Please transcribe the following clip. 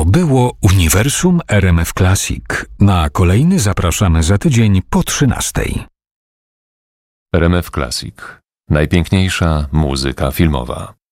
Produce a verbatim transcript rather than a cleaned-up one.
To było Uniwersum R M F Classic. Na kolejny zapraszamy za tydzień po trzynastej. R M F Classic. Najpiękniejsza muzyka filmowa.